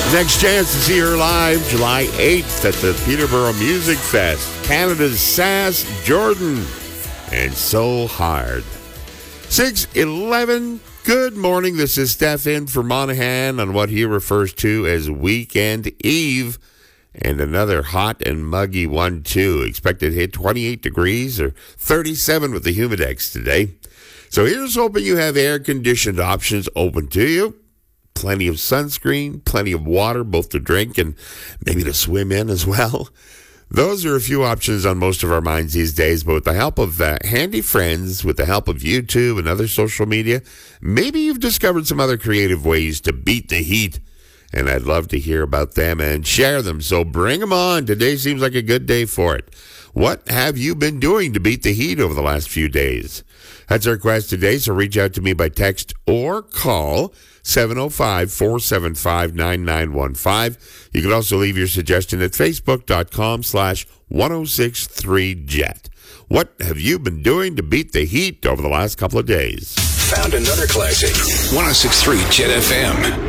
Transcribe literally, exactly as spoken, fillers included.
Next chance to see her live, July eighth at the Peterborough Music Fest. Canada's Sass Jordan and So Hard. six eleven, good morning. This is Steph in for Monahan on what he refers to as Weekend Eve. And another hot and muggy one, too. Expected to hit twenty-eight degrees or thirty-seven with the Humidex today. So here's hoping you have air-conditioned options open to you. Plenty of sunscreen, plenty of water, both to drink and maybe to swim in as well. Those are a few options on most of our minds these days, but with the help of uh, handy friends, with the help of YouTube and other social media, maybe you've discovered some other creative ways to beat the heat, and I'd love to hear about them and share them, so bring them on. Today seems like a good day for it. What have you been doing to beat the heat over the last few days? That's our quest today, so reach out to me by text or call seven oh five, four seven five, nine nine one five. You can also leave your suggestion at facebook.com slash 1063jet. What have you been doing to beat the heat over the last couple of days? Found another classic. ten sixty-three Jet F M.